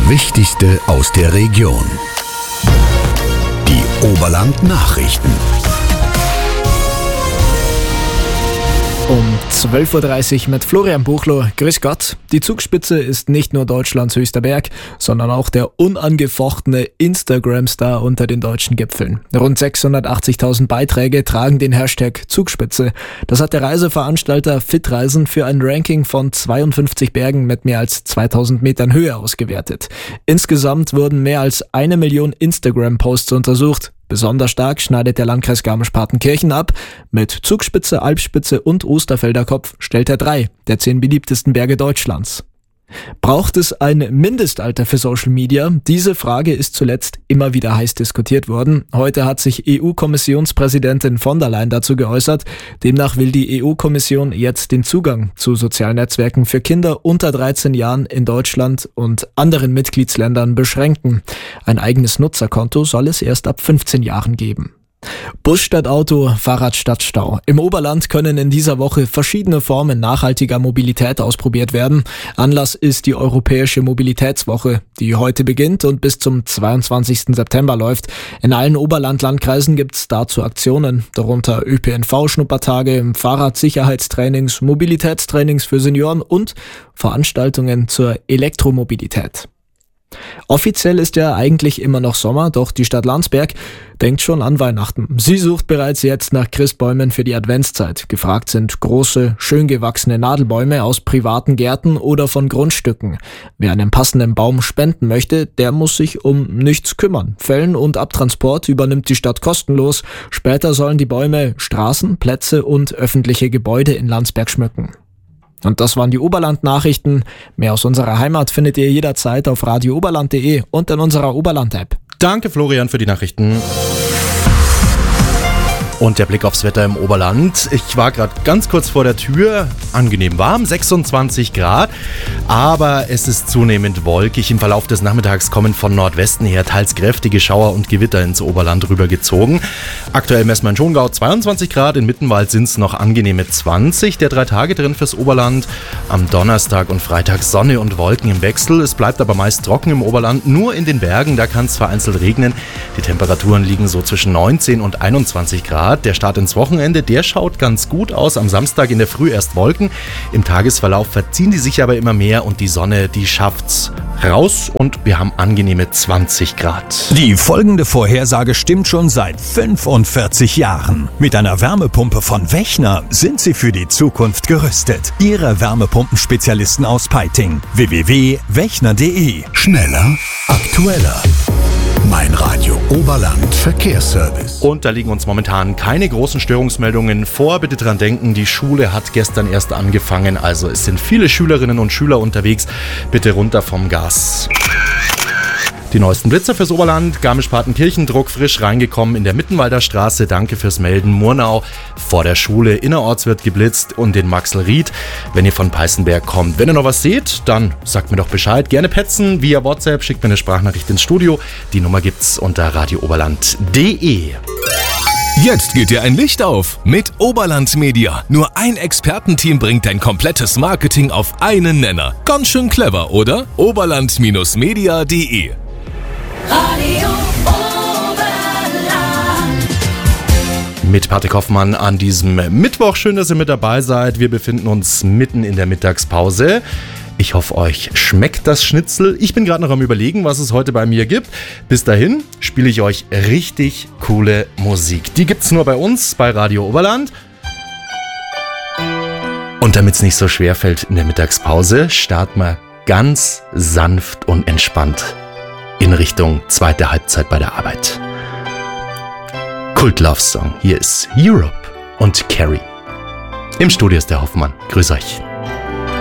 Wichtigste aus der Region. Die Oberland-Nachrichten. Um 12.30 Uhr mit Florian Buchloh. Grüß Gott. Die Zugspitze ist nicht nur Deutschlands höchster Berg, sondern auch der unangefochtene Instagram-Star unter den deutschen Gipfeln. Rund 680.000 Beiträge tragen den Hashtag Zugspitze. Das hat der Reiseveranstalter Fitreisen für ein Ranking von 52 Bergen mit mehr als 2000 Metern Höhe ausgewertet. Insgesamt wurden mehr als 1 Million Instagram-Posts untersucht. Besonders stark schneidet der Landkreis Garmisch-Partenkirchen ab. Mit Zugspitze, Alpspitze und Osterfelder Kopf stellt er 3 der 10 beliebtesten Berge Deutschlands. Braucht es ein Mindestalter für Social Media? Diese Frage ist zuletzt immer wieder heiß diskutiert worden. Heute hat sich EU-Kommissionspräsidentin von der Leyen dazu geäußert. Demnach will die EU-Kommission jetzt den Zugang zu sozialen Netzwerken für Kinder unter 13 Jahren in Deutschland und anderen Mitgliedsländern beschränken. Ein eigenes Nutzerkonto soll es erst ab 15 Jahren geben. Bus statt Auto, Fahrrad statt Stau. Im Oberland können in dieser Woche verschiedene Formen nachhaltiger Mobilität ausprobiert werden. Anlass ist die Europäische Mobilitätswoche, die heute beginnt und bis zum 22. September läuft. In allen Oberland-Landkreisen gibt es dazu Aktionen, darunter ÖPNV-Schnuppertage, Fahrradsicherheitstrainings, Mobilitätstrainings für Senioren und Veranstaltungen zur Elektromobilität. Offiziell ist ja eigentlich immer noch Sommer, doch die Stadt Landsberg denkt schon an Weihnachten. Sie sucht bereits jetzt nach Christbäumen für die Adventszeit. Gefragt sind große, schön gewachsene Nadelbäume aus privaten Gärten oder von Grundstücken. Wer einen passenden Baum spenden möchte, der muss sich um nichts kümmern. Fällen und Abtransport übernimmt die Stadt kostenlos. Später sollen die Bäume Straßen, Plätze und öffentliche Gebäude in Landsberg schmücken. Und das waren die Oberland-Nachrichten. Mehr aus unserer Heimat findet ihr jederzeit auf radiooberland.de und in unserer Oberland-App. Danke Florian für die Nachrichten. Und der Blick aufs Wetter im Oberland. Ich war gerade ganz kurz vor der Tür. Angenehm warm, 26 Grad. Aber es ist zunehmend wolkig. Im Verlauf des Nachmittags kommen von Nordwesten her teils kräftige Schauer und Gewitter ins Oberland rübergezogen. Aktuell messen wir in Schongau 22 Grad. In Mittenwald sind es noch angenehme 20. Der 3-Tage-Trend fürs Oberland. Am Donnerstag und Freitag Sonne und Wolken im Wechsel. Es bleibt aber meist trocken im Oberland. Nur in den Bergen, da kann es vereinzelt regnen. Die Temperaturen liegen so zwischen 19 und 21 Grad. Der Start ins Wochenende, der schaut ganz gut aus. Am Samstag in der Früh erst Wolken. Im Tagesverlauf verziehen die sich aber immer mehr und die Sonne, die schafft's raus und wir haben angenehme 20 Grad. Die folgende Vorhersage stimmt schon seit 45 Jahren. Mit einer Wärmepumpe von Wechner sind Sie für die Zukunft gerüstet. Ihre Wärmepumpenspezialisten aus Peiting. www.wechner.de. Schneller, aktueller. Mein Radio Oberland Verkehrsservice. Und da liegen uns momentan keine großen Störungsmeldungen vor. Bitte dran denken, die Schule hat gestern erst angefangen. Also es sind viele Schülerinnen und Schüler unterwegs. Bitte runter vom Gas. Die neuesten Blitzer fürs Oberland. Garmisch-Partenkirchen, druckfrisch reingekommen in der Mittenwalder Straße. Danke fürs Melden. Murnau vor der Schule. Innerorts wird geblitzt und in Maxelried, wenn ihr von Peißenberg kommt. Wenn ihr noch was seht, dann sagt mir doch Bescheid. Gerne petzen via WhatsApp. Schickt mir eine Sprachnachricht ins Studio. Die Nummer gibt's unter radiooberland.de. Jetzt geht dir ein Licht auf mit Oberland Media. Nur ein Expertenteam bringt dein komplettes Marketing auf einen Nenner. Ganz schön clever, oder? Oberland-media.de. Radio Oberland. Mit Patrick Hoffmann an diesem Mittwoch. Schön, dass ihr mit dabei seid. Wir befinden uns mitten in der Mittagspause. Ich hoffe, euch schmeckt das Schnitzel. Ich bin gerade noch am Überlegen, was es heute bei mir gibt. Bis dahin spiele ich euch richtig coole Musik. Die gibt's nur bei uns, bei Radio Oberland. Und damit es nicht so schwer fällt in der Mittagspause, starten wir ganz sanft und entspannt in Richtung zweite Halbzeit bei der Arbeit. Kult-Love-Song. Hier ist Europe und Carrie. Im Studio ist der Hoffmann. Grüß euch.